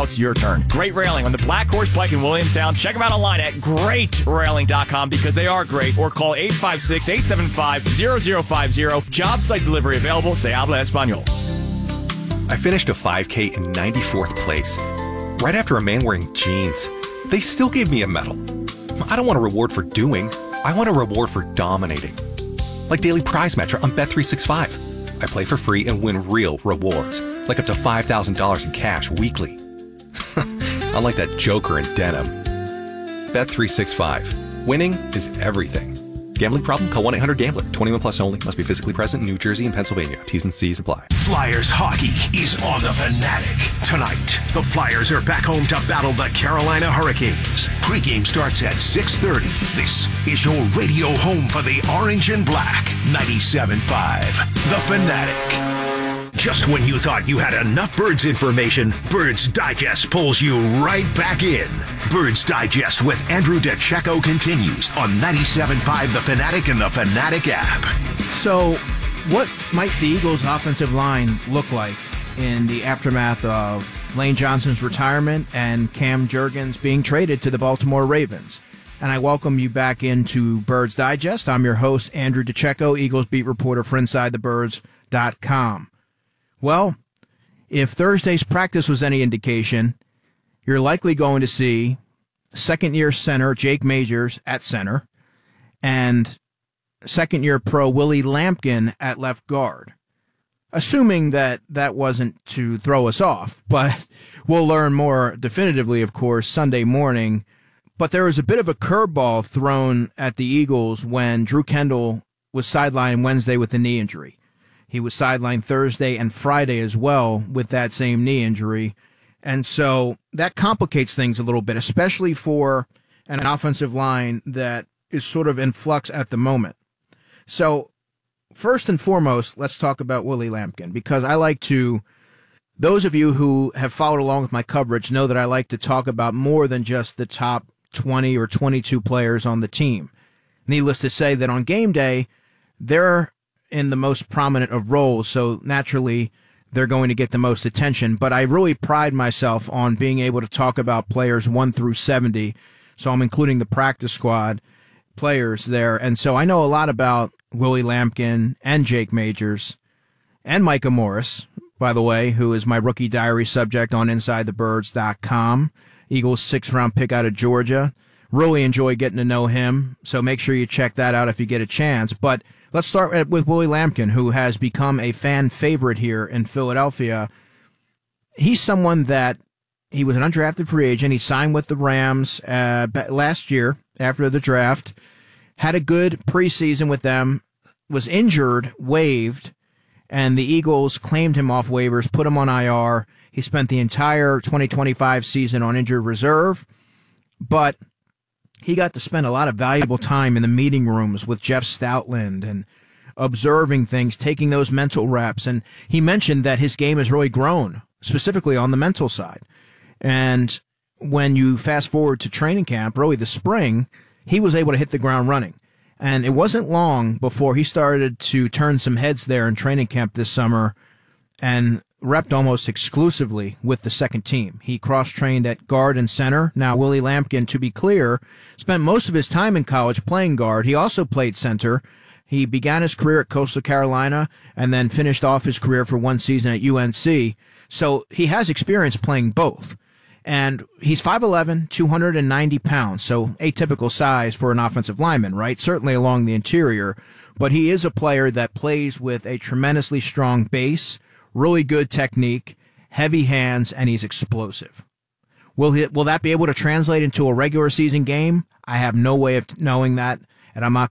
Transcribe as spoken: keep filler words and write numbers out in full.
now it's your turn. Great Railing on the Black Horse Pike in Williamstown. Check them out online at great railing dot com because they are great. Or call eight five six, eight seven five, zero zero five zero. Job site delivery available. Se habla español. I finished a five K in ninety-fourth place, right after a man wearing jeans. They still gave me a medal. I don't want a reward for doing. I want a reward for dominating. Like Daily Prize Match on Bet three sixty-five. I play for free and win real rewards, like up to five thousand dollars in cash weekly. Unlike that joker in denim. Bet three sixty-five. Winning is everything. Gambling problem? Call one eight hundred gambler. twenty-one plus only. Must be physically present in New Jersey and Pennsylvania. T's and C's apply. Flyers hockey is on the Fanatic. Tonight, the Flyers are back home to battle the Carolina Hurricanes. Pre-game starts at six thirty. This is your radio home for the Orange and Black. ninety-seven point five. The Fanatic. Just when you thought you had enough Birds information, Birds Digest pulls you right back in. Birds Digest with Andrew DeCecco continues on ninety-seven point five The Fanatic and the Fanatic app. So, what might the Eagles' offensive line look like in the aftermath of Lane Johnson's retirement and Cam Jurgens being traded to the Baltimore Ravens? And I welcome you back into Birds Digest. I'm your host, Andrew DeCecco, Eagles beat reporter for inside the birds dot com. Well, if Thursday's practice was any indication, you're likely going to see second-year center Jake Majors at center and second-year pro Willie Lampkin at left guard, assuming that that wasn't to throw us off. But we'll learn more definitively, of course, Sunday morning. But there was a bit of a curveball thrown at the Eagles when Drew Kendall was sidelined Wednesday with a knee injury. He was sidelined Thursday and Friday as well with that same knee injury. And so that complicates things a little bit, especially for an offensive line that is sort of in flux at the moment. So first and foremost, let's talk about Willie Lampkin, because I like to, those of you who have followed along with my coverage know that I like to talk about more than just the top twenty or twenty-two players on the team. Needless to say that on game day, they're in the most prominent of roles, so naturally they're going to get the most attention. But I really pride myself on being able to talk about players one through seventy, so I'm including the practice squad players there. And so I know a lot about Willie Lampkin and Jake Majors and Micah Morris, by the way, who is my rookie diary subject on inside the birds dot com. Eagles sixth-round pick out of Georgia. Really enjoy getting to know him, so make sure you check that out if you get a chance. But let's start with Willie Lampkin, who has become a fan favorite here in Philadelphia. He's someone that he was an undrafted free agent. He signed with the Rams uh, last year after the draft, had a good preseason with them, was injured, waived, and the Eagles claimed him off waivers, put him on I R. He spent the entire twenty twenty-five season on injured reserve, but he got to spend a lot of valuable time in the meeting rooms with Jeff Stoutland and observing things, taking those mental reps. And he mentioned that his game has really grown, specifically on the mental side. And when you fast forward to training camp, really the spring, he was able to hit the ground running. And it wasn't long before he started to turn some heads there in training camp this summer and repped almost exclusively with the second team. He cross-trained at guard and center. Now, Willie Lampkin, to be clear, spent most of his time in college playing guard. He also played center. He began his career at Coastal Carolina and then finished off his career for one season at U N C. So he has experience playing both. And he's five eleven, two hundred ninety pounds, so atypical size for an offensive lineman, right? Certainly along the interior. But he is a player that plays with a tremendously strong base, really good technique, heavy hands, and he's explosive. Will he, will that be able to translate into a regular season game? I have no way of knowing that, and I'm not